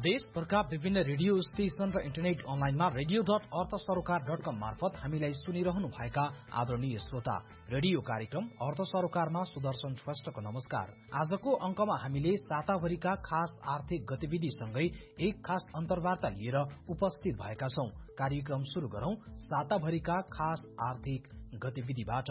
देशभरका विभिन्न radio station र internet अनलाइनमा radio.arthasarokar.com मार्फत हामीलाई सुनिरहनु भएका आदरणीय श्रोता, रेडियो कार्यक्रम अर्थ सरोकारमा सुदर्शन श्रेष्ठको नमस्कार। आजको अंकमा हामीले साताभरिका खास आर्थिक गतिविधिसँगै एक खास अन्तर्वार्ता लिएर उपस्थित भएका छौं। कार्यक्रम शुरू गरौं साताभरिका खास आर्थिक गतिविधिबाट।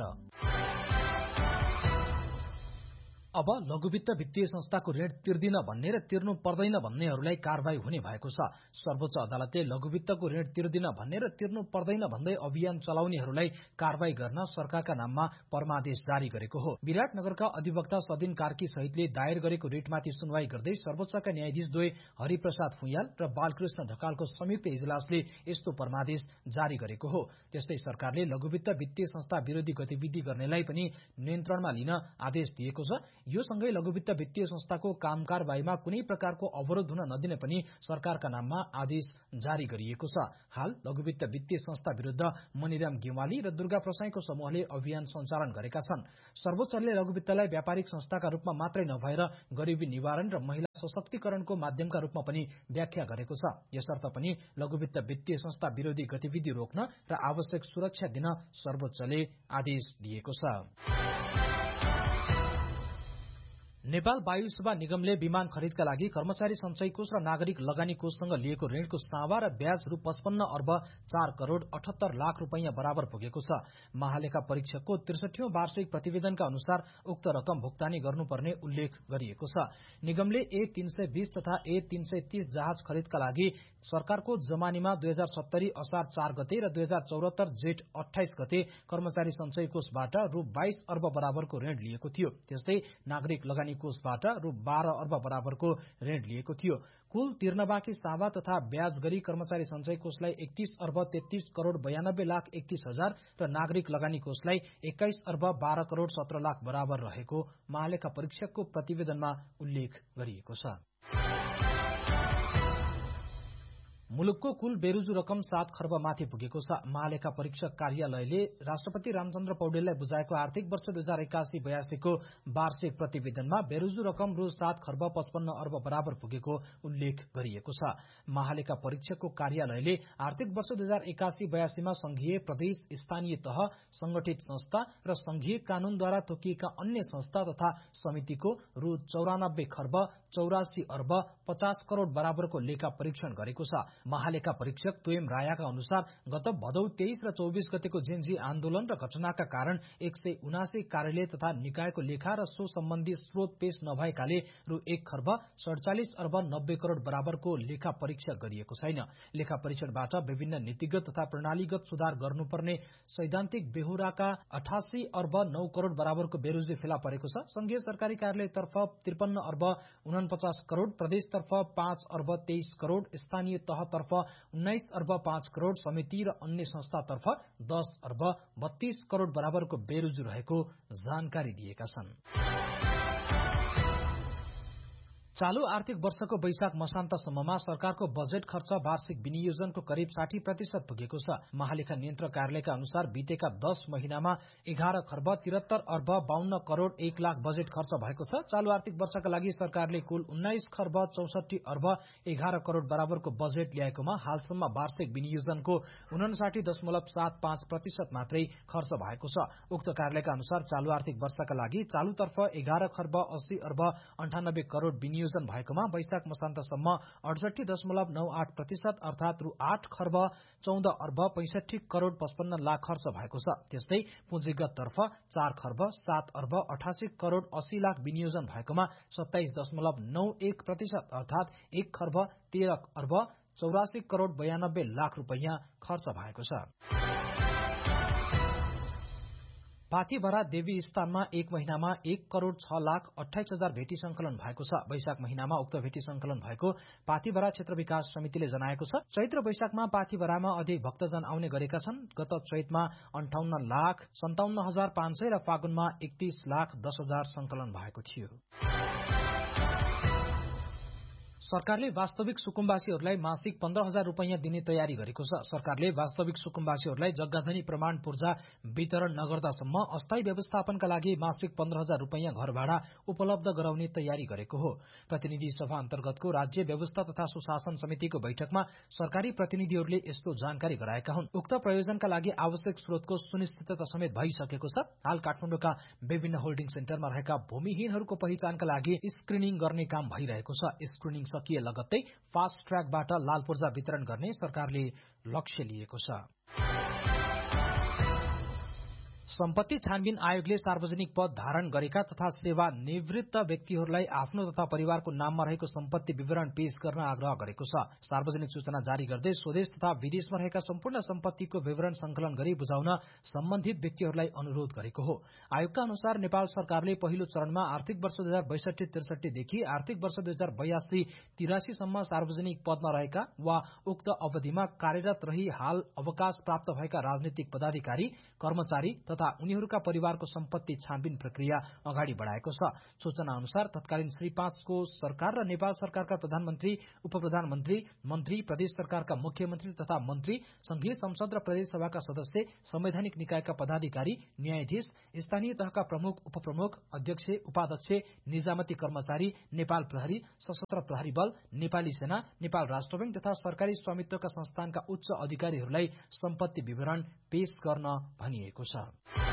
अब लघुवित्त वित्तीय संस्थाको ऋण तिर्दिन भन्ने र तिर्नु पर्दैन भन्नेहरूलाई कारवाही हुने भएको छ। सर्वोच्च अदालतले लघुवित्तको ऋण तिर्दिन भन्ने र तिर्नु पर्दैन भन्दै अभियान चलाउनेहरूलाई कारवाही गर्न सरकारका नाममा परमादेश जारी गरेको हो। विराटनगरका अधिवक्ता सदिन कार्की सहितले दायर गरेको रिटमाथि सुनवाई गर्दै सर्वोच्चका न्यायाधीश द्वय हरिप्रसाद फुयाल र बालकृष्ण ढकालको संयुक्त इजलासले यस्तो परमादेश जारी गरेको हो। त्यस्तै सरकारले लघुवित्त वित्तीय संस्था विरोधी गतिविधि गर्नेलाई पनि नियन्त्रणमा लिन आदेश दिएको छ। यो सँगै लघुवित्त वित्तीय संस्थाको कामकारबाहीमा कुनै प्रकारको अवरोध हुन नदिने पनि सरकारका नाममा आदेश जारी गरिएको छ। हाल लघुवित्त वित्तीय संस्था विरुद्ध मनिराम गेवाली र दुर्गा प्रसाईको समूहले अभियान सञ्चालन गरेका छन्। सर्वोच्चले लघुवित्तलाई व्यापारिक संस्थाका रूपमा मात्रै नभएर गरिबी निवारण र महिला सशक्तिकरणको माध्यमका रूपमा पनि व्याख्या गरेको छ। यसर्थ पनि लघुवित्त वित्तीय संस्था विरोधी गतिविधि रोक्न र आवश्यक सुरक्षा दिन सर्वोच्चले आदेश दिएको छ। नेपाल वायु सेवा निगमले विमान खरिदका लागि कर्मचारी सञ्चय कोष र नागरिक लगानी कोषसँग लिएको ऋणको सावा र ब्याज रु 55 अर्ब 4 करोड़ 78 लाख रुपैयाँ बराबर पुगेको छ। महालेखा परीक्षकको 63औं वार्षिक प्रतिवेदनका अनुसार उक्त रकम भुक्तानी गर्नुपर्ने उल्लेख गरिएको छ। निगमले A320 तथा A330 जहाज खरिदका लागि सरकारको जमानीमा 2070 असार 4 गते र 2074 जेठ 28 गते कर्मचारी सञ्चय कोषबाट रु 22 अर्ब बराबरको ऋण लिएको थियो। त्यस्तै नागरिक लगानी कोषबाट रु 12 अर्ब बराबरको ऋण लिएको थियो। कुल तिर्न बाँकी सावा तथा ब्याज गरी कर्मचारी सञ्चय कोषलाई 31 अर्ब 33 करोड़ 92 लाख 31 हजार र नागरिक लगानी कोषलाई 21 अर्ब 12 करोड़ 17 लाख बराबर रहेको महालेखा परीक्षकको प्रतिवेदनमा उल्लेख गरिएको छ। मुलुकको कुल बेरुजु रकम 7 खर्ब माथि पुगेको छ। महालेखा परीक्षक कार्यालयले राष्ट्रपति रामचन्द्र पौडेललाई बुझाएको आर्थिक वर्ष 2081-82 को वार्षिक प्रतिवेदनमा बेरुजु रकम रु 7 खर्ब 55 अर्ब बराबर पुगेको उल्लेख गरिएको छ। महालेखा परीक्षकको कार्यालयले आर्थिक वर्ष 2081-82 मा संघीय, प्रदेश, स्थानीय तह, संगठित संस्था र संघीय कानूनद्वारा तोकिएका अन्य संस्था तथा समितिको रु 94 खर्ब 84 अर्ब 50 करोड़ बराबरको लेखा परीक्षण गरेको छ। महालेखा परीक्षक तुएम रायाका अनुसार गत भदौ 23 र 24 गतेको जेन्जी आन्दोलन र घटनाका कारण 179 कार्यालय तथा निकायको लेखा र सो सम्बन्धी स्रोत पेश नभएकाले रु 1 खर्ब 47 अर्ब 90 करोड़ बराबरको लेखा परीक्षा गरिएको छैन। लेखा परीक्षणबाट विभिन्न नीतिगत तथा प्रणालीगत सुधार गर्नुपर्ने सैद्धान्तिक बेहोराका 88 अर्ब 9 करोड़ बराबरको बेरोजी फेला परेको छ। संघीय सरकारी कार्यालयतर्फ 53 अर्ब 49 करोड़, प्रदेशतर्फ 5 अर्ब 23 करोड़, स्थानीय तहतर्फ 19 अर्ब 5 करोड़, समिति र अन्य संस्थातर्फ 10 अर्ब 32 करोड़ बराबरको बेरोजु रहेको जानकारी दिएका छन्। चालू आर्थिक वर्षको वैशाख मसान्तसम्ममा सरकारको बजेट खर्च वार्षिक विनियोजनको करिब 60% पुगेको छ। महालेखा नियन्त्रक कार्यालयका अनुसार बितेका 10 महिनामा 11 खर्ब 73 अर्ब 52 करोड़ 1 लाख बजेट खर्च भएको छ। चालू आर्थिक वर्षका लागि सरकारले कुल 19 खर्ब 64 अर्ब 11 करोड़ बराबरको बजेट ल्याएकोमा हालसम्म वार्षिक विनियोजनको 59.75% मात्रै खर्च भएको छ। उक्त कार्यालयका अनुसार चालू आर्थिक वर्षका लागि चालूतर्फ 11 खर्ब 80 अर्ब 98 करोड़ विनियोजन भएकोमा वैशाख मसान्तसम्म 68.98% अर्थात रु 8 खर्ब 14 अर्ब 65 करोड़ 55 लाख खर्च भएको छ। त्यस्तै पुँजीगत तर्फ 4 खर्ब 7 अर्ब 88 करोड़ 80 लाख विनियोजन भएकोमा 27.91% अर्थात 1 खर्ब 13 अर्ब 84 करोड़ 92 लाख रुपैयाँ खर्च भएको छ। पाथीभरा देवी स्थानमा एक महिनामा 1 करोड़ 6 लाख 28 हजार भेटी संकलन भएको छ। वैशाख महिनामा उक्त भेटी संकलन भएको पाथीभरा क्षेत्र विकास समितिले जनाएको छ। चैत्र वैशाखमा पाथीभरामा अधिक भक्तजन आउने गरेका छन्। गत चैतमा 58 लाख 57 हजार 500 र फागुनमा 31 लाख 10 हजार संकलन भएको थियो। सरकारले वास्तविक सुकुम्बासीहरूलाई मासिक 15,000 रुपैयाँ दिने तयारी गरेको छ। सरकारले वास्तविक सुकुम्बासीहरूलाई जग्गाधनी प्रमाण पूर्जा वितरण नगर्दासम्म अस्थायी व्यवस्थापनका लागि मासिक 15,000 रुपैयाँ घर भाडा उपलब्ध गराउने तयारी गरेको हो। प्रतिनिधि सभा अन्तर्गतको राज्य व्यवस्था तथा सुशासन समितिको बैठकमा सरकारी प्रतिनिधिहरूले यस्तो जानकारी गराएका हुन्। उक्त प्रयोजनका लागि आवश्यक स्रोतको सुनिश्चितता समेत भइसकेको छ। हाल काठमाडौँका विभिन्न होल्डिङ सेन्टरमा रहेका भूमिहीनहरूको पहिचानका लागि स्क्रिनिङ गर्ने काम भइरहेको छ। स्क्रिनिङ सकिए लगत्तै फास्ट ट्र्याकबाट लाल पूर्जा वितरण गर्ने सरकारले लक्ष्य लिएको छ। सम्पत्ति छानबिन आयोगले सार्वजनिक पद धारण गरेका तथा सेवा निवृत्त व्यक्तिहरूलाई आफ्नो तथा परिवारको नाममा रहेको सम्पत्ति विवरण पेश गर्न आग्रह गरेको छ। सार्वजनिक सूचना जारी गर्दै स्वदेश तथा विदेशमा रहेका सम्पूर्ण सम्पत्तिको विवरण संकलन गरी बुझाउन सम्बन्धित व्यक्तिहरूलाई अनुरोध गरेको हो। आयोगका अनुसार नेपाल सरकारले पहिलो चरणमा आर्थिक वर्ष 2062-63 देखि आर्थिक वर्ष 2082-83 सम्म सार्वजनिक पदमा रहेका वा उक्त अवधिमा कार्यरत रही हाल अवकाश प्राप्त भएका राजनीतिक पदाधिकारी, कर्मचारी तथा उनीहरूका परिवारको सम्पत्ति छानबिन प्रक्रिया अगाडि बढाएको छ। सूचना अनुसार तत्कालीन श्री 5 को सरकार र नेपाल सरकारका प्रधानमन्त्री, उपप्रधानमन्त्री, मन्त्री, प्रदेश सरकारका मुख्यमन्त्री तथा मन्त्री, संघीय संसद र प्रदेश सभाका सदस्य, संवैधानिक निकायका पदाधिकारी, न्यायाधीश, स्थानीय तहका प्रमुख, उपप्रमुख, अध्यक्ष, उपाध्यक्ष, निजामती कर्मचारी, नेपाल प्रहरी, सशस्त्र प्रहरी बल, नेपाली सेना, नेपाल राष्ट्र बैंक तथा सरकारी स्वामित्वका संस्थानका उच्च अधिकारीहरूलाई सम्पत्ति विवरण पेश गर्न भनिएको छ।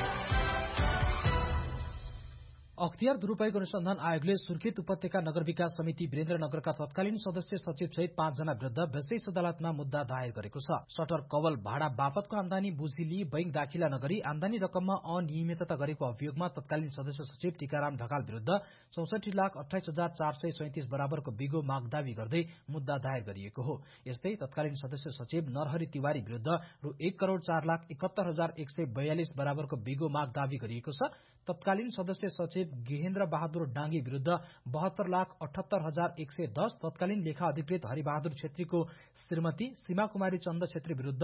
अख्तियार दुरूपयोग अनुसन्धान आयोगले सुर्खेत उपत्यका नगर विकास समिति वीरेन्द्रनगरका तत्कालीन सदस्य सचिव सहित 5 जना विरुद्ध विशेष अदालतमा मुद्दा दायर गरेको छ। सटर कवल भाडा बापतको आमदानी बुझिली बैंक दाखिला नगरी आमदानी रकममा अनियमितता गरेको अभियोगमा तत्कालीन सदस्य सचिव टीकाराम ढकाल विरुद्ध 64,28,437 बराबरको बिगो माग दावी गर्दै मुद्दा दायर गरिएको हो। यस्तै तत्कालीन सदस्य सचिव नरहरि तिवारी विरुद्ध रु 1,04,61,142 बराबरको बिगो माग दावी गरिएको छ। तत्कालीन सदस्य सचिव गेहेन्द्र बहादुर डांगी विरुद्ध 72,78,110, तत्कालीन लेखा अधिकृत हरिबहादुर छेत्रीको श्रीमती सीमा कुमारी चन्द छेत्री विरुद्ध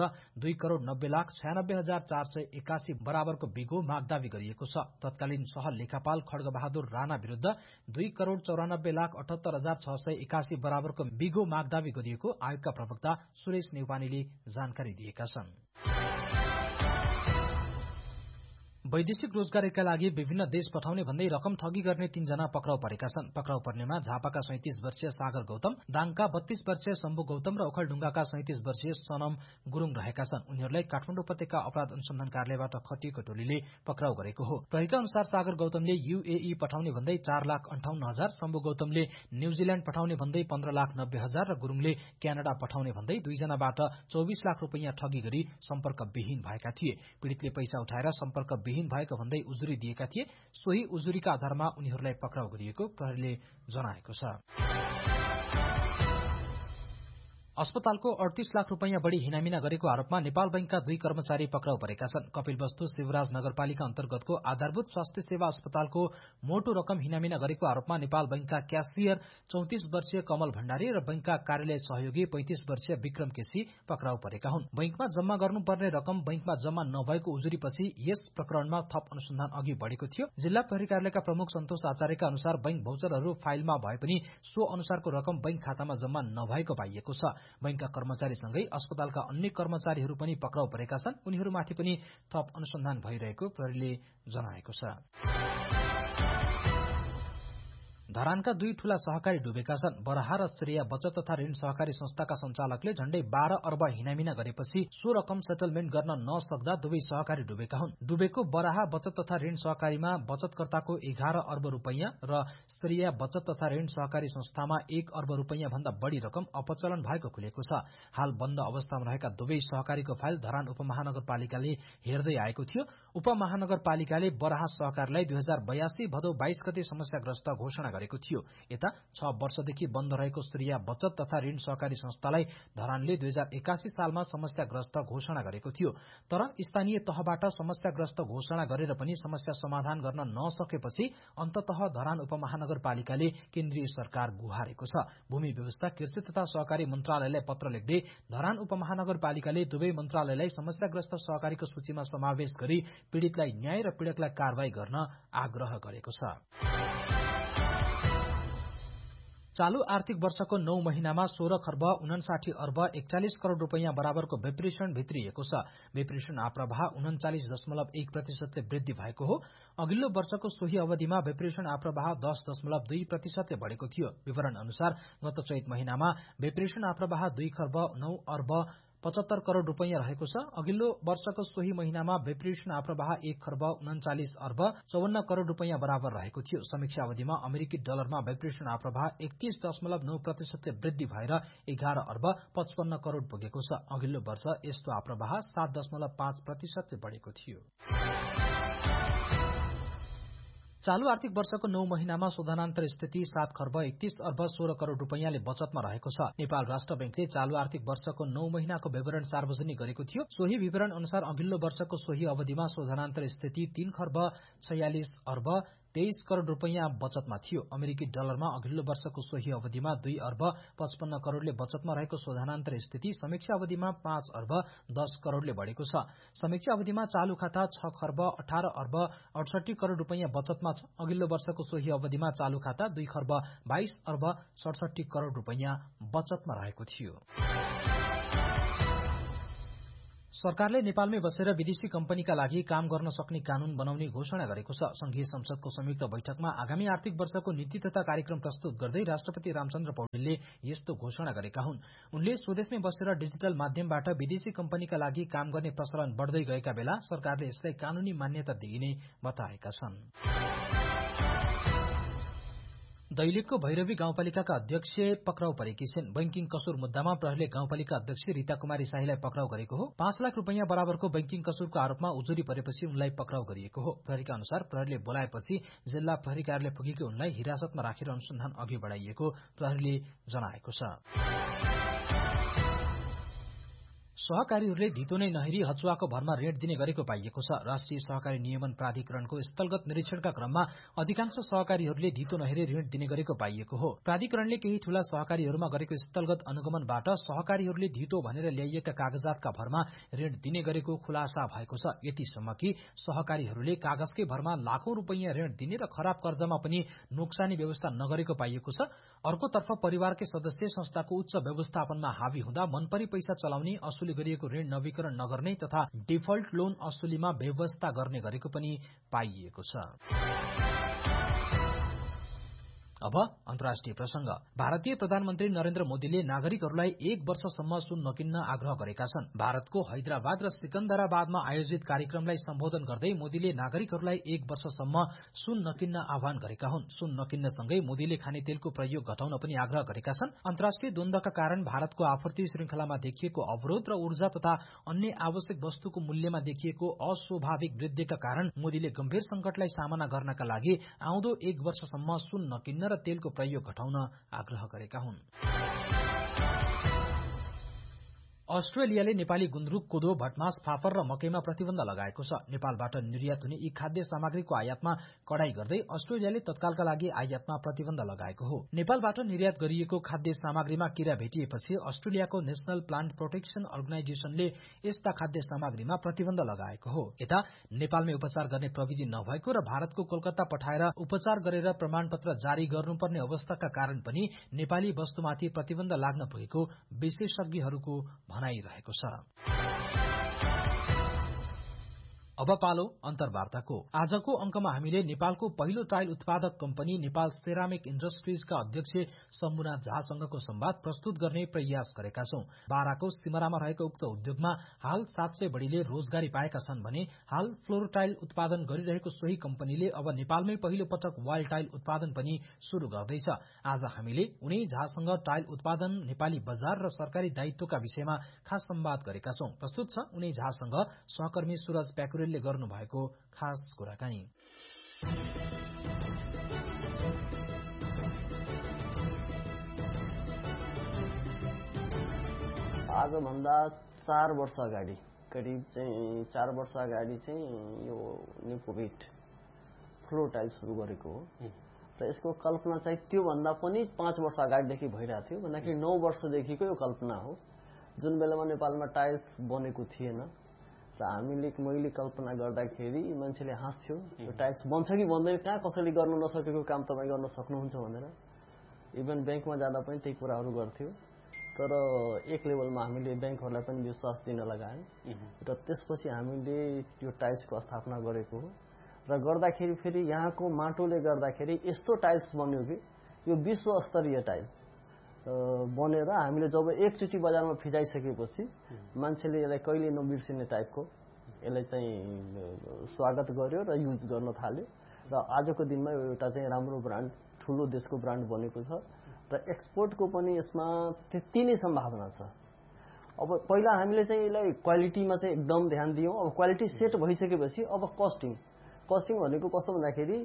2,90,96,481 बराबरको बिगो माग दावी गरिएको छ। तत्कालीन सह लेखापाल खड्ग बहादुर राणा विरुद्ध 2,94,78,681 बराबरको बिगो माग दावी गरिएको आयोगका प्रवक्ता सुरेश नेउपानेले जानकारी दिएका छन्। वैदेशिक रोजगारीका लागि विभिन्न देश पठाउने भन्दै रकम ठगी गर्ने 3 जना पक्राउ परेका छन्। पक्राउ पर्नेमा झापाका 37 वर्षीय सागर गौतम, दाङका 32 वर्षीय शम्भु गौतम र ओखलढुङ्गाका 37 वर्षीय सनम गुरुङ रहेका छन्। उनीहरूलाई काठमाडौँ उपत्यका अपराध अनुसन्धान कार्यालयबाट खटिएको टोलीले पक्राउ गरेको हो। प्रहरीका अनुसार सागर गौतमले UAE पठाउने भन्दै 4,58,000, शम्भु गौतमले न्यूजील्याण्ड पठाउने भन्दै 15,90,000 र गुरुङले क्यानाडा पठाउने भन्दै 2 जनाबाट 24 लाख रुपैयाँ ठगी गरी सम्पर्कविहीन भएका थिए। पीडितले पैसा उठाएर सम्पर्कविहीन भएको भन्दै उजुरी दिएका थिए। सोही उजुरीका आधारमा उनीहरूलाई पक्राउ गरिएको प्रहरीले जनाएको छ। अस्पतालको 38 लाख रुपैयाँ बढ़ी हिनामिना गरेको आरोपमा नेपाल बैंकका 2 कर्मचारी पक्राउ परेका छन्। कपिलवस्तु शिवराज नगरपालिका अन्तर्गतको आधारभूत स्वास्थ्य सेवा अस्पतालको मोटो रकम हिनामिना गरेको आरोपमा नेपाल बैंकका क्यासियर 34 वर्षीय कमल भण्डारी र बैंकका कार्यालय सहयोगी 35 वर्षीय विक्रम केसी पक्राउ परेका हुन्। बैंकमा जम्मा गर्नुपर्ने रकम बैंकमा जम्मा नभएको उजुरीपछि यस प्रकरणमा थप अनुसन्धान अघि बढेको थियो। जिल्ला प्रहरी कार्यालयका प्रमुख सन्तोष आचार्यका अनुसार बैंक भौचरहरू फाइलमा भए पनि सो अनुसारको रकम बैंक खातामा जम्मा नभएको पाइएको छ। बैंकका कर्मचारीसँगै अस्पतालका अन्य कर्मचारीहरू पनि पक्राउ परेका छन्। उनीहरूमाथि पनि थप अनुसन्धान भइरहेको प्रहरीले जनाएको छ। धरानका 2 ठूला सहकारी डुबेका छन्। बराहा र श्रेया बचत तथा ऋण सहकारी संस्थाका सञ्चालकले झण्डै 12 अर्ब हिनामिना गरेपछि सो रकम सेटलमेन्ट गर्न नसक्दा दुवै सहकारी डुबेका हुन्। डुबेको बराहा बचत तथा ऋण सहकारीमा बचतकर्ताको 11 अर्ब रुपैयाँ र श्रेया बचत तथा ऋण सहकारी संस्थामा 1 अर्ब रुपैयाँ भन्दा बढ़ी रकम अपचलन भएको खुलेको छ। हाल बन्द अवस्थामा रहेका दुवै सहकारीको फाइल धरान उपमहानगरपालिकाले हेर्दै आएको थियो। उपमहानगरपालिकाले बराहा सहकारीलाई 2082 भदौ 22 गते समस्याग्रस्त घोषणा गरेको थियो। यता 6 वर्षदेखि बन्द रहेको श्रेया बचत तथा ऋण सहकारी संस्थालाई धरानले 2081 सालमा समस्याग्रस्त घोषणा गरेको थियो। तर स्थानीय तहबाट समस्याग्रस्त घोषणा गरेर पनि समस्या समाधान गर्न नसकेपछि अन्ततः धरान उपमहानगरपालिकाले केन्द्रीय सरकार गुहारेको छ। भूमि व्यवस्था, कृषि तथा सहकारी मन्त्रालयलाई पत्र लेख्दै धरान उपमहानगरपालिकाले दुवै मन्त्रालयलाई समस्याग्रस्त सहकारीको सूचीमा समावेश गरी पीड़ितलाई न्याय र पीड़कलाई कारवाही गर्न आग्रह गरेको छ। चालू आर्थिक वर्षको 9 महिनामा 16 खर्ब 59 अर्ब 41 करोड़ रूपैयाँ बराबरको विप्रेषण भित्रिएको छ। विप्रेषण आप्रवाह 39.1% से वृद्धि भएको हो। अघिल्लो वर्षको सोही अवधिमा विप्रेषण आप्रवाह 10.2% बढेको थियो। विवरण अनुसार गत चैत महिनामा विप्रेषण आप्रवाह 2 खर्ब 9 अर्ब 75 करोड़ रूपैयाँ रहेको छ। अघिल्लो वर्षको सोही महिनामा विप्रेषण आप्रवाह 1 खर्ब 39 अर्ब 54 करोड़ रूपैयाँ बराबर रहेको थियो। समीक्षा अवधिमा अमेरिकी डलरमा विप्रेषण आप्रवाह 31.9% से वृद्धि भएर 11 अर्ब 55 करोड़ पुगेको छ। अघिल्लो वर्ष यस्तो आप्रवाह 7.5% से बढेको थियो। चालू आर्थिक वर्षको 9 महिनामा शोधनान्तर स्थिति 7 खर्ब 31 अर्ब 16 करोड़ रूपैयाँले बचतमा रहेको छ। नेपाल राष्ट्र बैंकले चालू आर्थिक वर्षको 9 महिनाको विवरण सार्वजनिक गरेको थियो। सोही विवरण अनुसार अघिल्लो वर्षको सोही अवधिमा शोधनान्तर स्थिति 3 खर्ब 46 अर्ब 23 करोड़ रूपैयाँ बचतमा थियो। अमेरिकी डलरमा अघिल्लो वर्षको सोही अवधिमा 2 अर्ब 55 करोड़ले बचतमा रहेको शोधनान्तर स्थिति समीक्षा अवधिमा 5 अर्ब 10 करोड़ले बढेको छ। समीक्षा अवधिमा चालू खाता 6 खर्ब 18 अर्ब 68 करोड़ रूपैयाँ बचतमा छ। अघिल्लो वर्षको सोही अवधिमा चालू खाता 2 खर्ब 22 अर्ब 67 करोड़ रूपैयाँ बचतमा रहेको थियो। सरकारले नेपालमै बसेर विदेशी कम्पनीका लागि काम गर्न सक्ने कानून बनाउने घोषणा गरेको छ। संघीय संसदको संयुक्त बैठकमा आगामी आर्थिक वर्षको नीति तथा कार्यक्रम प्रस्तुत गर्दै राष्ट्रपति रामचन्द्र पौडेलले यस्तो घोषणा गरेका हुन्। उनले स्वदेशमै बसेर डिजिटल माध्यमबाट विदेशी कम्पनीका लागि काम गर्ने प्रचलन बढ्दै गएका बेला सरकारले यसलाई कानूनी मान्यता दिइने बताएका छन्। दैलेखको भैरवी गाउँपालिकाका अध्यक्ष पक्राउ परेकी छिन्। बैंकिङ कसुर मुद्दामा प्रहरीले गाउँपालिका अध्यक्ष रीता कुमारी शाहीलाई पक्राउ गरेको हो। 5 लाख रूपैयाँ बराबरको बैंकिङ कसुरको आरोपमा उजुरी परेपछि उनलाई पक्राउ गरिएको हो। प्रहरीका अनुसार प्रहरीले बोलाएपछि जिल्ला प्रहरी कार्यालय पुगेकी उनलाई हिरासतमा राखेर अनुसन्धान अघि बढाइएको प्रहरीले जनाएको छ। सहकारीहरूले धितो नै नहेरी हचुवाको भरमा ऋण दिने गरेको पाइएको छ। राष्ट्रिय सहकारी नियमन प्राधिकरणको स्थलगत निरीक्षणका क्रममा अधिकांश सहकारीहरूले धितो नहेरी ऋण दिने गरेको पाइएको हो। प्राधिकरणले केही ठूला सहकारीहरूमा गरेको स्थलगत अनुगमनबाट सहकारीहरूले धितो भनेर ल्याइएका कागजातका भरमा ऋण दिने गरेको खुलासा भएको छ। यतिसम्म कि सहकारीहरूले कागजकै भरमा लाखौं रूपैयाँ ऋण दिने र खराब कर्जामा पनि नोक्सानी व्यवस्था नगरेको पाइएको छ। अर्कोतर्फ परिवारकै सदस्य संस्थाको उच्च व्यवस्थापनमा हावी हुँदा मनपरी पैसा चलाउने, असुली गरिएको ऋण नवीकरण नगर्ने तथा डिफल्ट लोन असुलीमा व्यवस्था गर्ने गरेको पनि पाइएको छ। अब अन्तर्राष्ट्रिय प्रसंग। भारतीय प्रधानमन्त्री नरेन्द्र मोदीले नागरिकहरूलाई 1 वर्षसम्म सुन नकिन्न आग्रह गरेका छन्। भारतको हैदराबाद र सिकन्दराबादमा आयोजित कार्यक्रमलाई सम्बोधन गर्दै मोदीले नागरिकहरूलाई 1 वर्षसम्म सुन नकिन्न आह्वान गरेका हुन्। सुन नकिन्नसँगै मोदीले खाने तेलको प्रयोग घटाउन पनि आग्रह गरेका छन्। अन्तर्राष्ट्रिय द्वन्द्वका कारण भारतको आपूर्ति श्रृंखलामा देखिएको अवरोध र ऊर्जा तथा अन्य आवश्यक वस्तुको मूल्यमा देखिएको अस्वाभाविक वृद्धिका कारण मोदीले गम्भीर संकटलाई सामना गर्नका लागि आउँदो 1 वर्षसम्म सुन नकिन्न र तेलको प्रयोग घटाउन आग्रह गरेका हुन्। अस्ट्रेलियाले नेपाली गुन्द्रुक, कोदो, भटमास, फापर र मकैमा प्रतिबन्ध लगाएको छ। नेपालबाट निर्यात हुने यी खाद्य सामग्रीको आयातमा कडाई गर्दै अस्ट्रेलियाले तत्कालका लागि आयातमा प्रतिबन्ध लगाएको हो। नेपालबाट निर्यात गरिएको खाद्य सामग्रीमा किरा भेटिएपछि अस्ट्रेलियाको नेशनल प्लान्ट प्रोटेक्सन अर्गनाइजेशनले यस्ता खाद्य सामग्रीमा प्रतिबन्ध लगाएको हो। यता नेपालमै उपचार गर्ने प्रविधि नभएको र भारतको कोलकाता पठाएर उपचार गरेर प्रमाणपत्र जारी गर्नुपर्ने अवस्थाका कारण पनि नेपाली वस्तुमाथि प्रतिबन्ध लाग्न पुगेको विशेषज्ञहरूको भनाइरहेको छ। अब पालो अन्तर्वार्ताको। आजको अंकमा हामीले नेपालको पहिलो टाइल उत्पादक कम्पनी नेपाल सेरामिक इन्डस्ट्रीजका अध्यक्ष शम्भुनाथ झासँगको संवाद प्रस्तुत गर्ने प्रयास गरेका छौं। बाराको सिमरामा रहेको उक्त उद्योगमा हाल 700 बढ़ीले रोजगारी पाएका छन् भने हाल फ्लोर टाइल उत्पादन गरिरहेको सोही कम्पनीले अब नेपालमै पहिलो पटक वाल टाइल उत्पादन पनि शुरू गर्दैछ। आज हामीले उनी झासँग टाइल उत्पादन, नेपाली बजार र सरकारी दायित्वका विषयमा खास संवाद गरेका छौं। प्रस्तुत छ उनी झासँग सहकर्मी सुरज प्याकुरेलले गर्नुभएको खास कुराकानी। आजभन्दा 4 वर्ष अगाडि, करिब चाहिँ 4 वर्ष अगाडि चाहिँ यो निकोभिट फ्लोर टाइल सुरु गरेको हो र यसको कल्पना चाहिँ त्यो भन्दा पनि 5 वर्ष अगाडिदेखि भइरहेको थियो। भन्दाखेरि 9 वर्षदेखिको यो कल्पना हो। जुन बेलामा नेपालमा टाइल्स बनेको थिएन र मैले कल्पना गर्दाखेरि मान्छेले हाँस्थ्यो, यो टाइल्स बन्छ कि बन्दैन, कहाँ कसैले गर्न नसकेको काम तपाईँ गर्न सक्नुहुन्छ भनेर। इभन ब्याङ्कमा जाँदा पनि त्यही कुराहरू गर्थ्यो। तर एक लेभलमा हामीले ब्याङ्कहरूलाई पनि विश्वास दिन लगायौँ र त्यसपछि हामीले यो टाइल्सको स्थापना गरेको हो र गर्दाखेरि फेरि यहाँको माटोले गर्दाखेरि यस्तो टाइल्स बन्यो कि यो विश्व स्तरीय टाइल बनेर हामीले जब एकचोटि बजारमा फिजाइसकेपछि मान्छेले यसलाई कहिले नबिर्सिने टाइपको यसलाई चाहिँ स्वागत गर्यो र युज गर्न थाल्यो र आजको दिनमा एउटा चाहिँ राम्रो ब्रान्ड ठुलो देशको ब्रान्ड बनेको छ र एक्सपोर्टको पनि यसमा त्यति नै सम्भावना छ। अब पहिला हामीले चाहिँ यसलाई क्वालिटीमा चाहिँ एकदम ध्यान दियौँ। अब क्वालिटी सेट भइसकेपछि अब कस्टिङ भनेको कस्तो भन्दाखेरि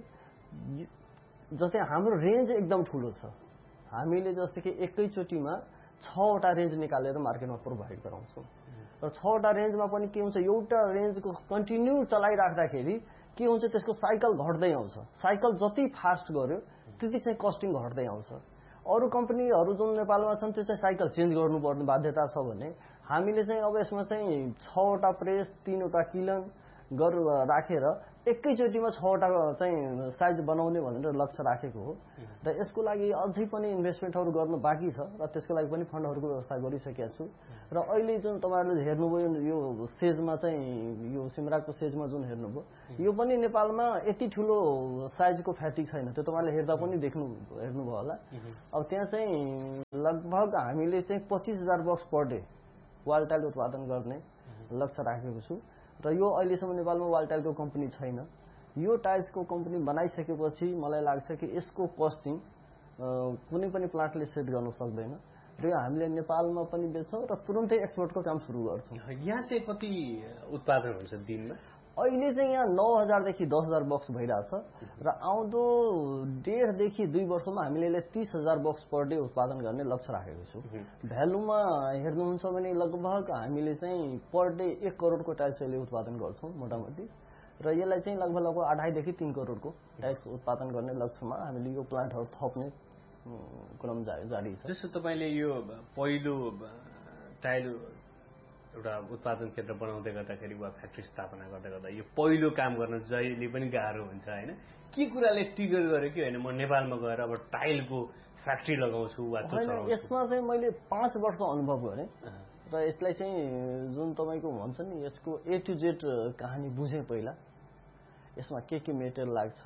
जस्तै हाम्रो रेन्ज एकदम ठुलो छ। हामीले जस्तै कि एकैचोटिमा 6वटा रेन्ज निकालेर मार्केटमा प्रोभाइड गराउँछौँ र 6वटा रेन्जमा पनि के हुन्छ एउटा रेन्जको कन्टिन्यू चलाइराख्दाखेरि के हुन्छ त्यसको साइकल घट्दै आउँछ। साइकल जति फास्ट गर्यो त्यति चाहिँ कस्टिङ घट्दै आउँछ। अरू कम्पनीहरू जुन नेपालमा छन् त्यो चाहिँ साइकल चेन्ज गर्नुपर्ने बाध्यता छ भने हामीले चाहिँ अब यसमा चाहिँ 6वटा प्रेस 3वटा किलन राखेर एकैचोटिमा 6वटा चाहिँ साइज बनाउने भनेर लक्ष्य राखेको हो र यसको लागि अझै पनि इन्भेस्टमेन्टहरू गर्नु बाँकी छ र त्यसको लागि पनि फन्डहरूको व्यवस्था गरिसकेका छु र अहिले जुन तपाईँहरूले हेर्नुभयो यो स्टेजमा चाहिँ यो सिमराको स्टेजमा जुन हेर्नुभयो यो पनि नेपालमा यति ठुलो साइजको फ्याटिक छैन। त्यो तपाईँहरूले हेर्दा पनि हेर्नुभयो होला। अब त्यहाँ चाहिँ लगभग हामीले चाहिँ 25,000 box per day wall tile उत्पादन गर्ने लक्ष्य राखेको छु र यो अहिलेसम्म नेपालमा वाल टाइलको कम्पनी छैन। यो टाइल्सको कम्पनी बनाइसकेपछि मलाई लाग्छ कि यसको कस्टिङ कुनै पनि प्लान्टले सेट गर्न सक्दैन र हामीले नेपालमा पनि बेच्छौँ र तुरुन्तै एक्सपोर्टको काम सुरु गर्छौँ। यहाँ चाहिँ कति उत्पादन हुन्छ दिनमा? अहिले चाहिँ यहाँ 9,000 देखि 10,000 बक्स भइरहेछ र आउँदो 1.5 देखि 2 वर्षमा हामीले 30,000 बक्स पर डे उत्पादन गर्ने लक्ष्य राखेको छु। भ्यालुमा हेर्नुहुन्छ भने लगभग हामीले चाहिँ पर डे 1 करोडको टाइल्स अहिले उत्पादन गर्छौँ मोटामोटी र यसलाई चाहिँ लगभग 2.5 देखि 3 करोडको टाइल्स उत्पादन गर्ने लक्ष्यमा हामीले यो प्लान्टहरू थप्ने क्रम जारी छ। जस्तो तपाईँले यो पहिलो टाइल एउटा उत्पादन केन्द्र बनाउँदै गर्दाखेरि वा फ्याक्ट्री स्थापना गर्दै गर्दा यो पहिलो काम गर्न जहिले पनि गाह्रो हुन्छ होइन? के कुराले ट्रिगर गर्यो कि होइन म नेपालमा गएर अब टाइलको फ्याक्ट्री लगाउँछु वा यसमा चाहिँ मैले 5 वर्ष अनुभव गरेँ र यसलाई चाहिँ जुन तपाईँको भन्छ नि यसको A to Z कहानी बुझेँ। पहिला यसमा के मेटेरियल लाग्छ,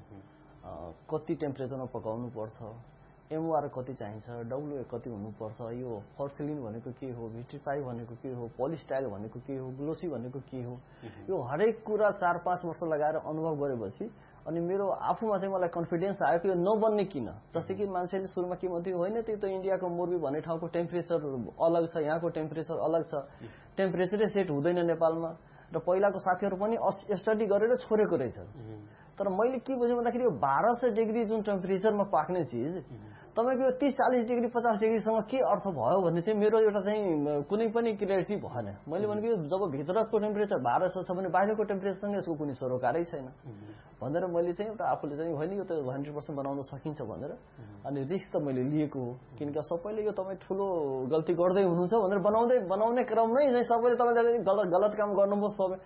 कति टेम्परेचरमा पकाउनु पर्छ, एमआर कति चाहिन्छ, डब्लुए कति हुनुपर्छ, यो फर्सिलिन भनेको के हो, भिट्रिफाई भनेको के हो, पोलिस्टाइल भनेको के हो, ग्लोसी भनेको के हो, यो हरेक कुरा 4-5 वर्ष लगाएर अनुभव गरेपछि अनि मेरो आफूमा चाहिँ मलाई कन्फिडेन्स आयो कि यो नबन्ने किन। जस्तै कि मान्छेले सुरुमा के भन्थ्यो होइन त्यो त इन्डियाको मोर्बी भन्ने ठाउँको टेम्परेचर अलग छ, यहाँको टेम्परेचर अलग छ, टेम्परेचरै सेट हुँदैन नेपालमा र पहिलाको साथीहरू पनि स्टडी गरेर छोडेको रहेछन्। तर मैले के बुझेँ भन्दाखेरि यो 1200 डिग्री जुन टेम्परेचरमा पाक्ने चिज तपाईँको यो 30-40 डिग्री 50 डिग्रीसँग के अर्थ भयो भन्ने चाहिँ मेरो एउटा चाहिँ कुनै पनि क्लियरिटी भएन। मैले भनेको जब भित्रको टेम्परेचर 1200 छ भने बाहिरको टेम्परेचरसँग यसको कुनै सरोकारै छैन भनेर मैले चाहिँ एउटा आफूले चाहिँ होइन यो त 100% बनाउन सकिन्छ भनेर अनि रिस्क त मैले लिएको हो। किनकि सबैले यो तपाईँ ठुलो गल्ती गर्दै हुनुहुन्छ भनेर बनाउने क्रममै चाहिँ सबैले तपाईँले गलत काम गर्नुभयो। सबै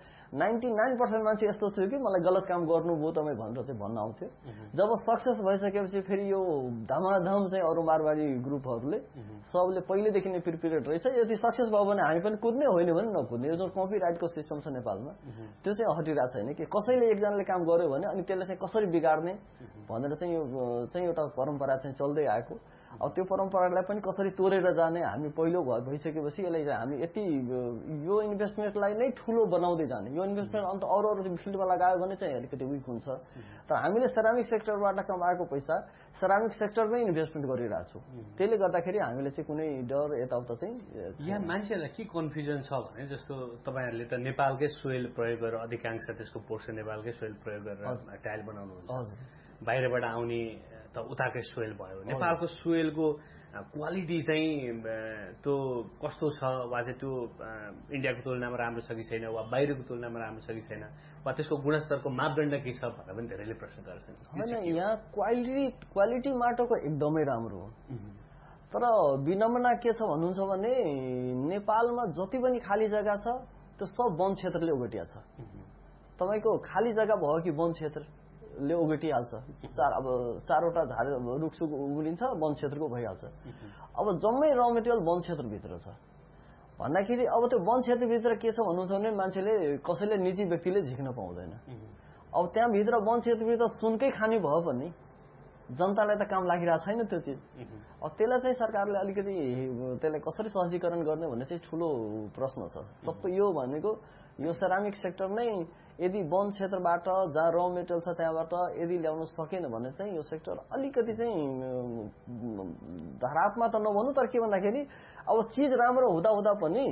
99% मान्छे यस्तो थियो कि मलाई गलत काम गर्नुभयो तपाईँ भनेर चाहिँ भन्न आउँथ्यो। जब सक्सेस भइसकेपछि फेरि यो धमाधम चाहिँ अरू मारवाडी ग्रुपहरूले सबले पहिलेदेखि नै प्रिपेरेड रहेछ, यदि सक्सेस भयो भने हामी पनि कुद्ने, होइन भने नकुद्ने। यो जुन कपिराइटको सिस्टम छ नेपालमा त्यो चाहिँ हटिरहेको छैन कि कसैले एकजनाले काम गर्यो भने अनि त्यसलाई चाहिँ कसरी बिगार्ने भनेर चाहिँ यो चाहिँ एउटा परम्परा चाहिँ चल्दै आएको। अब त्यो परम्परालाई पनि कसरी तोडेर जाने हामी पहिलो भइसकेपछि यसलाई हामी यति यो इन्भेस्टमेन्टलाई नै ठुलो बनाउँदै जाने। यो इन्भेस्टमेन्ट अन्त अरू फिल्डमा लगायो भने चाहिँ अलिकति विक हुन्छ। तर हामीले सेरामिक सेक्टरबाट कमाएको पैसा सेरामिक सेक्टरमै इन्भेस्टमेन्ट गरिरहेको छौँ। त्यसले गर्दाखेरि हामीले चाहिँ कुनै डर यताउता चाहिँ यहाँ मान्छेहरूलाई के कन्फ्युजन छ भने जस्तो तपाईँहरूले त नेपालकै सोइल प्रयोग गरेर अधिकांश त्यसको पोर्सन नेपालकै सोइल प्रयोग गरेर टाइल बनाउनुहुन्छ, बाहिरबाट आउने त उताकै सोइल भयो। नेपालको सोइलको क्वालिटी चाहिँ त्यो कस्तो छ वा चाहिँ त्यो इन्डियाको तुलनामा राम्रो छ कि छैन वा बाहिरको तुलनामा राम्रो छ कि छैन वा त्यसको गुणस्तरको मापदण्ड के छ भनेर पनि धेरैले प्रश्न गर्छन्। होइन यहाँ क्वालिटी माटोको एकदमै राम्रो हो। तर विनम्रता के छ भन्नुहुन्छ भने नेपालमा जति पनि खाली जग्गा छ त्यो सब वन क्षेत्रले ओगटिया छ। तपाईँको खाली जग्गा भयो कि वन क्षेत्र ले ओगटिहाल्छ। अब 4वटा रुखसुख उम्रिन्छ, वन क्षेत्रको भइहाल्छ। अब जम्मै र मेटेरियल वन क्षेत्रभित्र छ भन्दाखेरि अब त्यो वन क्षेत्रभित्र के छ भन्नुहुन्छ भने मान्छेले कसैले निजी व्यक्तिले झिक्न पाउँदैन। अब त्यहाँभित्र वन क्षेत्रभित्र सुनकै खाने भयो पनि जनतालाई त काम लागिरहेको छैन त्यो चिज। अब त्यसलाई चाहिँ सरकारले अलिकति त्यसलाई कसरी सहजीकरण गर्ने भन्ने चाहिँ ठुलो प्रश्न छ। सबै यो भनेको यो सेरामिक सेक्टर नै यदि वन क्षेत्रबाट जहाँ र मेटेरियल छ त्यहाँबाट यदि ल्याउन सकेन भने चाहिँ यो सेक्टर अलिकति चाहिँ धरापमा त नभन्नु, तर के भन्दाखेरि अब चिज राम्रो हुँदा पनि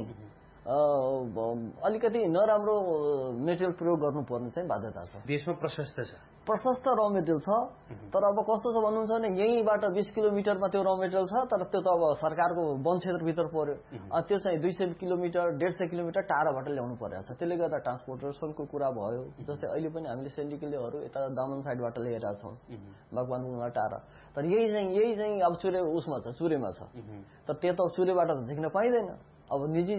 अलिकति नराम्रो मेटेरियल प्रयोग गर्नुपर्ने चाहिँ बाध्यता छ। देशमा प्रशस्त र मेटेरियल छ, तर अब कस्तो छ भन्नुहुन्छ भने यहीँबाट 20 किलोमिटरमा त्यो र मेटेरियल छ, तर त्यो त अब सरकारको वन क्षेत्रभित्र पर्यो। त्यो चाहिँ 200 किलोमिटर 150 किलोमिटर टाढाबाट ल्याउनु परेको छ। त्यसले गर्दा ट्रान्सपोर्टेसनको कुरा भयो। जस्तै अहिले पनि हामीले सेन्डिकेलेहरू यता दामन साइडबाट ल्याइरहेका छौँ, बागवानपुरमा टाढा। तर यही चाहिँ अब चुरेमा छ। तर त्यो त चुरेबाट त झिक्न पाइँदैन। अब निजी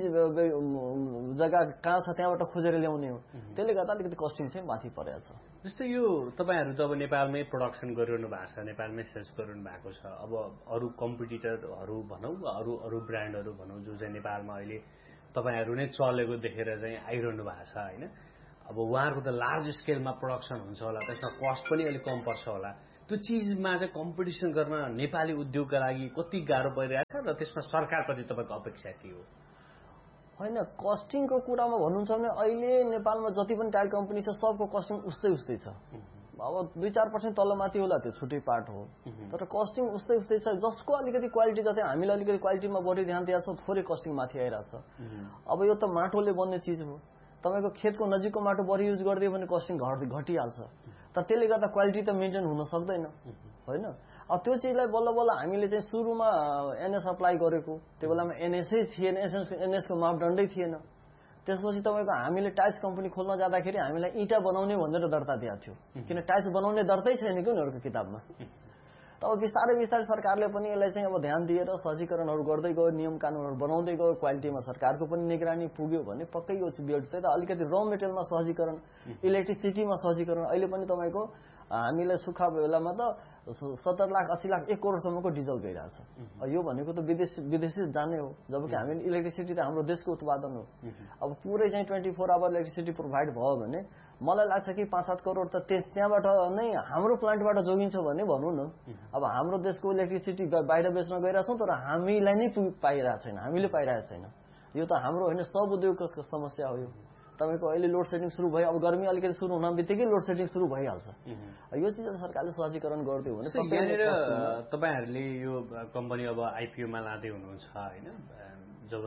जग्गा कहाँ छ त्यहाँबाट खोजेर ल्याउने हो। त्यसले गर्दा अलिकति कस्टिङ चाहिँ माथि परेको छ। जस्तै यो तपाईँहरू त अब नेपालमै प्रोडक्सन गरिरहनु भएको छ, नेपालमै सेल्स गरिरहनु भएको छ। अब अरू कम्पिटिटरहरू भनौँ, अरू ब्रान्डहरू भनौँ जो चाहिँ नेपालमा अहिले तपाईँहरू नै चलेको देखेर चाहिँ आइरहनु भएको छ होइन। अब उहाँहरूको त लार्ज स्केलमा प्रोडक्सन हुन्छ होला, त्यसमा कस्ट पनि अलिक कम पर्छ होला। त्यो चिजमा चाहिँ कम्पिटिसन गर्न नेपाली उद्योगका लागि कति गाह्रो परिरहेको छ र त्यसमा सरकारप्रति तपाईँको अपेक्षा के हो? होइन, कस्टिङको कुरामा भन्नुहुन्छ भने अहिले नेपालमा जति पनि टाइल कम्पनी छ सबको कस्टिङ उस्तै छ। अब 2-4% तलमाथि होला, त्यो छुट्टै पार्ट हो। तर कस्टिङ उस्तै छ। जसको अलिकति क्वालिटी जति हामीले अलिकति क्वालिटीमा बढी ध्यान दिएको छौँ, थोरै कस्टिङ माथि आइरहेछ। अब यो त माटोले बन्ने चिज हो। तपाईँको खेतको नजिकको माटो बढी युज गरिदियो भने कस्टिङ घटिहाल्छ। तर त्यसले गर्दा क्वालिटी त मेन्टेन हुन सक्दैन होइन। अब त्यो चिजलाई बल्ल बल्ल हामीले चाहिँ सुरुमा एनएस अप्लाई गरेको, त्यो बेलामा एनएसै थिएन, एनएसको मापदण्डै थिएन। त्यसपछि तपाईँको हामीले टाइल्स कम्पनी खोल्न जाँदाखेरि हामीलाई इँटा बनाउने भनेर दर्ता दिएको थियो, किन टाइल्स बनाउने दर्तै छैन कि उनीहरूको किताबमा। तब बिस्तारै सरकारले पनि यसलाई चाहिँ अब ध्यान दिएर सहजीकरणहरू गर्दै गयो, नियम कानुनहरू बनाउँदै गयो, क्वालिटीमा सरकारको पनि निगरानी पुग्यो भने पक्कै यो बेल्ट चाहिँ अलिकति र मेटेरियलमा सहजीकरण, इलेक्ट्रिसिटीमा सहजीकरण। अहिले पनि तपाईँको हामीलाई सुक्खा बेलामा त 70 लाख 80 लाख 1 करोडसम्मको डिजल गइरहेछ। यो भनेको त विदेशी जाने हो, जबकि हामी इलेक्ट्रिसिटी त हाम्रो देशको उत्पादन हो। अब पुरै चाहिँ 24 आवर इलेक्ट्रिसिटी प्रोभाइड भयो भने मलाई लाग्छ कि 5-7 करोड त त्यहाँबाट नै हाम्रो प्लान्टबाट जोगिन्छ भने भनौँ न। अब हाम्रो देशको इलेक्ट्रिसिटी बाहिर बेच्न गइरहेछौँ, तर हामीलाई नै पाइरहेको छैन, हामीले पाइरहेको छैन। यो त हाम्रो होइन, सब उद्योगको समस्या हो। यो तपाईँको अहिले लोड सेडिङ सुरु भयो, अब गर्मी अलिकति सुरु हुन बित्तिकै लोड सेडिङ सुरु भइहाल्छ। यो चिज सरकारले सहजीकरण गरिदियो भने तपाईँहरूले यो कम्पनी अब आइपिओमा लाँदै हुनुहुन्छ होइन। जब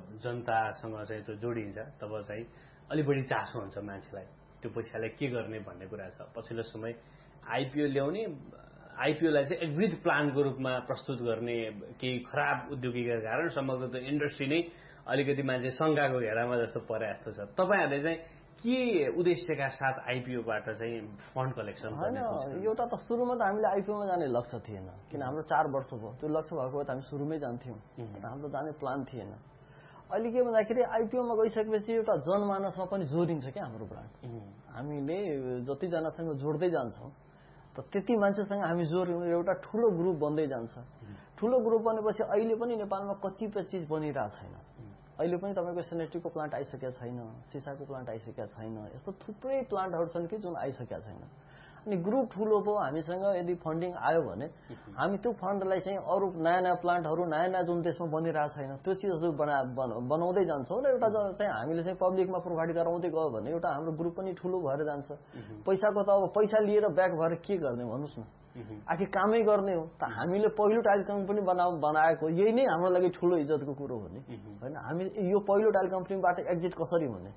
जनतासँग चाहिँ त्यो जोडिन्छ तब चाहिँ अलि बढी चासो हुन्छ मान्छेलाई, त्यो पैसालाई के गर्ने भन्ने कुरा छ। पछिल्लो समय आइपिओ ल्याउने, आइपिओलाई चाहिँ एक्जिट प्लानको रूपमा प्रस्तुत गर्ने केही खराब उद्योगिकका कारण समग्र त्यो इन्डस्ट्री नै अलिकति मान्छे शङ्काको घेरामा जस्तो परे जस्तो छ। तपाईँहरूले चाहिँ के उद्देश्यका साथ आइपिओबाट चाहिँ फन्ड कलेक्सन गर्ने? एउटा त सुरुमा त हामीले आइपिओमा जाने लक्ष्य थिएन, किन हाम्रो 4 वर्ष भयो। त्यो लक्ष्य भएको भए त हामी सुरुमै जान्थ्यौँ, हाम्रो जाने प्लान थिएन। अहिले के भन्दाखेरि आइपिओमा गइसकेपछि एउटा जनमानसमा पनि जोडिन्छ क्या हाम्रो ब्रान्ड। हामीले जतिजनासँग जोड्दै जान्छौँ त त्यति मान्छेसँग हामी जोड्यौँ, एउटा ठुलो ग्रुप बन्दै जान्छ। ठुलो ग्रुप बनेपछि अहिले पनि नेपालमा कतिपय चिज बनिरहेको छैन। अहिले पनि तपाईँको सेनेटरीको प्लान्ट आइसकेको छैन, सिसाको प्लान्ट आइसकेको छैन, यस्तो थुप्रै प्लान्टहरू छन् कि जुन आइसकेका छैन। अनि ग्रुप ठुलो भयो, हामीसँग यदि फन्डिङ आयो भने हामी त्यो फन्डलाई चाहिँ अरू नयाँ प्लान्टहरू नयाँ जुन देशमा बनिरहेको छैन त्यो चिजहरू बनाउँदै जान्छौँ र एउटा चाहिँ हामीले चाहिँ पब्लिकमा प्रोभाइड गराउँदै गयो भने एउटा हाम्रो ग्रुप पनि ठुलो भएर जान्छ। पैसाको त अब पैसा लिएर ब्याक भएर के गर्ने भन्नुहोस् न, आखिर कामै गर्ने हो त। हामीले पहिलो टाइल कम्पनी बनाएको यही नै हाम्रो लागि ठुलो इज्जतको कुरो हो नि होइन। हामी यो पहिलो टाइल कम्पनीबाट एक्जिट कसरी हुने,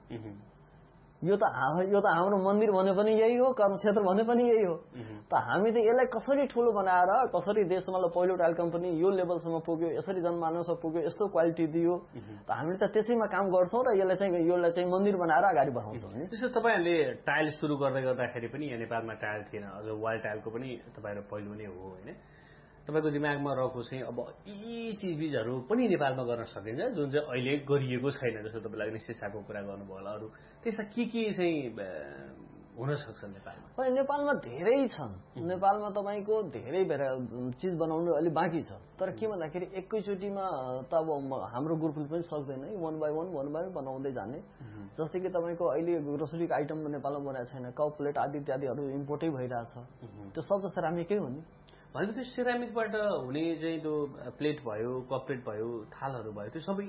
यो त हाम्रो मन्दिर भने पनि यही हो, कर्मक्षेत्र भने पनि यही हो। त हामी त यसलाई कसरी ठुलो बनाएर कसरी देशमा पहिलो टाइल कम्पनी यो लेभलसम्म पुग्यो, यसरी जनमानसमा पुग्यो, यस्तो क्वालिटी दियो, त हामीले त त्यसैमा काम गर्छौँ र यसलाई चाहिँ मन्दिर बनाएर अगाडि बढाउँछौँ नि। त्यसो तपाईँहरूले टाइल सुरु गर्दाखेरि पनि यहाँ नेपालमा टाइल थिएन, अझ वाल टाइलको पनि तपाईँहरू पहिलो नै हो होइन। तपाईँको दिमागमा रहेको चाहिँ अब यी चिजबिजहरू पनि नेपालमा गर्न सकिन्छ जुन चाहिँ अहिले गरिएको छैन, जस्तो तपाईँले सिसाको कुरा गर्नुभयो होला, अरू त्यस्ता के चाहिँ हुन सक्छ नेपालमा? होइन, नेपालमा धेरै छन्। नेपालमा तपाईँको धेरै चिज बनाउनु अलिक बाँकी छ। तर के भन्दाखेरि एकैचोटिमा त अब हाम्रो ग्रुपले पनि सक्दैन, वन बाई वन बनाउँदै जाने। जस्तै कि तपाईँको अहिले ग्रोसरीको आइटम नेपालमा बनाएको छैन, कप प्लेट आदि इत्यादिहरू इम्पोर्टै भइरहेछ। त्यो सब त सेरामिकै हो नि। भनेको त्यो सेरामिकबाट हुने चाहिँ त्यो प्लेट भयो, कप प्लेट भयो, थालहरू भयो, त्यो सबै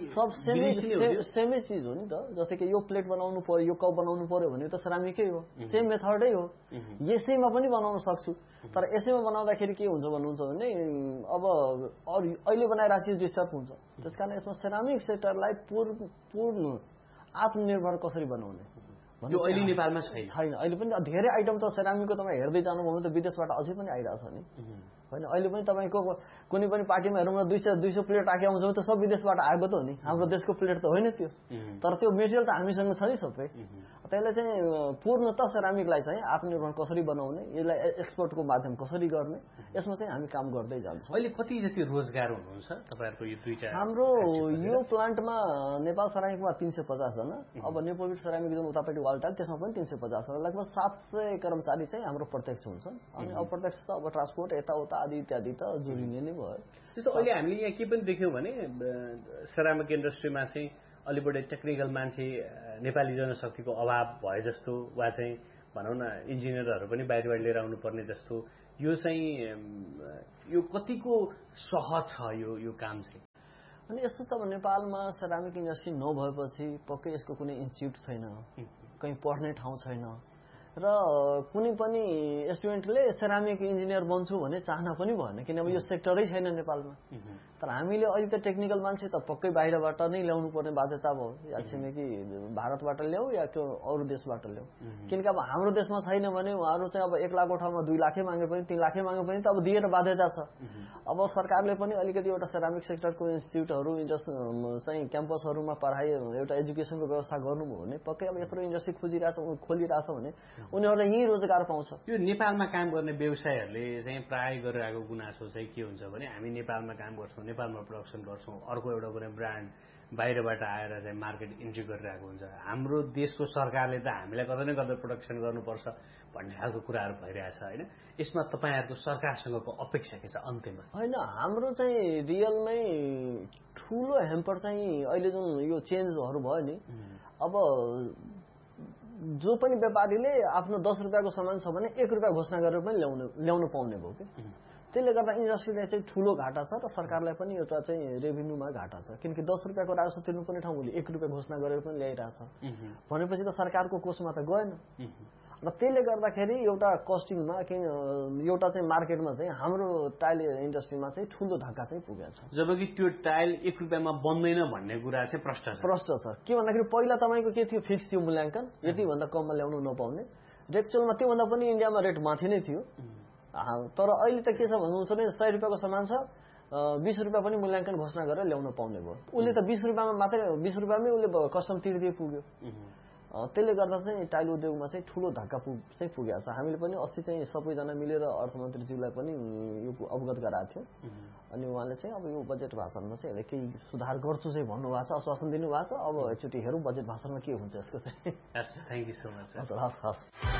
सेमै चिज हो नि त। जस्तै कि यो प्लेट बनाउनु पर्यो, यो कप बनाउनु पर्यो भने त सेरामिकै हो, सेम मेथडै हो। यसैमा पनि बनाउन सक्छु। तर यसैमा बनाउँदाखेरि के हुन्छ भन्नुहुन्छ भने अब अहिले बनाइरहेको चिज डिस्टर्ब हुन्छ। त्यस कारण यसमा सेरामिक सेक्टरलाई पूर्ण आत्मनिर्भर कसरी बनाउने यो अहिले नेपालमा छैन। अहिले पनि धेरै आइटम त सेरामिकको तपाईँ हेर्दै जानुभयो भने त विदेशबाट अझै पनि आइरहेछ नि। होइन, अहिले पनि तपाईँको कुनै पनि पार्टीमा हेरौँ न 200 प्लेट राखेको आउँछ भने त सब विदेशबाट आएको त हो नि, हाम्रो देशको प्लेट त होइन त्यो। तर त्यो मेटेरियल त हामीसँग छ नि सबै। त्यसलाई चाहिँ पूर्णत सेरामिकलाई चाहिँ आत्मनिर्भर कसरी बनाउने, यसलाई एक्सपोर्टको माध्यम कसरी गर्ने, यसमा चाहिँ हामी काम गर्दै जान्छौँ। अहिले कति जति रोजगार हुनुहुन्छ तपाईँहरूको यो दुईटा? हाम्रो यो प्लान्टमा नेपाल सेरामिकमा 350 जना, अब नेपोबिट सेरामिक जुन उतापट्टि वालटाल त्यसमा पनि 350 जना, लगभग 700 कर्मचारी चाहिँ हाम्रो प्रत्यक्ष हुन्छ। अनि अप्रत्यक्ष त अब ट्रान्सपोर्ट यताउता आदि इत्यादि त जोडिने नै भयो। जस्तो अहिले हामीले यहाँ के पनि देख्यौँ भने सेरामिक इन्डस्ट्रीमा चाहिँ अलि बढी टेक्निकल मान्छे नेपाली जनशक्तिको अभाव भए जस्तो, वा चाहिँ भनौँ न इन्जिनियरहरू पनि बाहिरबाट लिएर आउनुपर्ने जस्तो, यो चाहिँ यो कतिको सहज छ यो काम चाहिँ? अनि यस्तो छ अब नेपालमा सेरामिक इन्डस्ट्री नभएपछि पक्कै यसको कुनै इन्स्टिट्युट छैन, कहीँ पढ्ने ठाउँ छैन, र कुनै पनि स्टुडेन्टले सेरामिक इन्जिनियर बन्छु भने चाहना पनि भएन, किनभने यो सेक्टरै छैन नेपालमा। तर हामीले अहिले त टेक्निकल मान्छे त पक्कै बाहिरबाट नै ल्याउनु पर्ने बाध्यता भयो, या छिमेकी भारतबाट ल्याऊ या त्यो अरू देशबाट ल्याऊ। किनकि अब हाम्रो देशमा छैन भने उहाँहरू चाहिँ अब 1 लाखको ठाउँमा 2 लाखै मागे पनि 3 लाखै मागे पनि त अब दिएर बाध्यता छ। अब सरकारले पनि अलिकति एउटा सेरामिक सेक्टरको इन्स्टिट्युटहरू चाहिँ क्याम्पसहरूमा पढाइ एउटा एजुकेसनको व्यवस्था गर्नुभयो भने पक्कै अब यत्रो इन्डस्ट्री खोलिरहेछ भने उनीहरूलाई यही रोजगार पाउँछ। यो नेपालमा काम गर्ने व्यवसायहरूले चाहिँ प्राय गरिरहेको गुनासो चाहिँ के हुन्छ भने हामी नेपालमा काम गर्छौँ, नेपालमा प्रोडक्सन गर्छौँ, अर्को एउटा कुनै ब्रान्ड बाहिरबाट आएर चाहिँ मार्केट इन्ट्री गरिरहेको हुन्छ। हाम्रो देशको सरकारले त हामीलाई कतै न कतै प्रोडक्सन गर्नुपर्छ भन्ने खालको कुराहरू भइरहेछ होइन? यसमा तपाईँहरूको सरकारसँगको अपेक्षा के छ अन्त्यमा? होइन, हाम्रो चाहिँ रियलमै ठुलो हेम्पर चाहिँ अहिले जुन यो चेन्जहरू भयो नि, अब जो पनि व्यापारीले आफ्नो 10 रुपियाँको सामान छ भने 1 रुपियाँ घोषणा गरेर पनि ल्याउन पाउने भयो कि। त्यसले गर्दा इन्डस्ट्रीलाई चाहिँ ठुलो घाटा छ र सरकारलाई पनि एउटा चाहिँ रेभेन्यूमा घाटा छ, किनकि 10 रुपियाँको राजस्व तिर्नुपर्ने ठाउँ उसले 1 रुपियाँ घोषणा गरेर पनि ल्याइरहेछ भनेपछि त सरकारको कोषमा त गएन। र त्यसले गर्दाखेरि एउटा कस्टिङमा एउटा चाहिँ मार्केटमा चाहिँ हाम्रो टाइल इन्डस्ट्रीमा चाहिँ ठुलो धक्का चाहिँ पुगेको छ। जबकि त्यो टाइल 1 रुपियाँमा बन्दैन भन्ने कुरा चाहिँ प्रश्न छ। के भन्दाखेरि पहिला तपाईँको के थियो, फिक्स थियो मूल्याङ्कन, यति भन्दा कममा ल्याउनु नपाउने। एक्चुअलमा त्योभन्दा पनि इन्डियामा रेट माथि नै थियो। तर अहिले त के छ भन्नुहुन्छ भने 100 रुपियाँको सामान छ, 20 रुपियाँ पनि मूल्याङ्कन घोषणा गरेर ल्याउन पाउने भयो। उसले त 20 रुपियाँमा मात्रै 20 रुपियाँमै उसले कस्टम तिर्दै पुग्यो। त्यसले गर्दा चाहिँ टाइल उद्योगमा चाहिँ ठुलो धक्का चाहिँ पुगेको छ। हामीले पनि अस्ति चाहिँ सबैजना मिलेर अर्थमन्त्रीज्यूलाई पनि यो अवगत गराएको थियौँ। अनि उहाँले चाहिँ अब यो बजेट भाषणमा चाहिँ यसलाई केही सुधार गर्छु चाहिँ भन्नुभएको छ, आश्वासन दिनुभएको छ। अब एकचोटि हेरौँ बजेट भाषणमा के हुन्छ यसको चाहिँ। Thank you so much. हस्।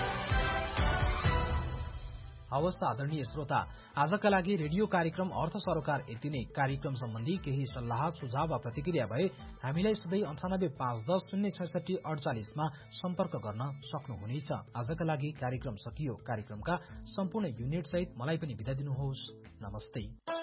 हवस् त आदरणीय श्रोता, आजका लागि रेडियो कार्यक्रम अर्थ सरोकार यति नै। कार्यक्रम सम्बन्धी केही सल्लाह सुझाव वा प्रतिक्रिया भए हामीलाई सधैँ 9851 066 48 मा सम्पर्क गर्न सक्नुहुनेछ। आजका लागि कार्यक्रम सकियो। कार्यक्रमका सम्पूर्ण युनिट सहित मलाई पनि बिदा दिनुहोस्। नमस्ते।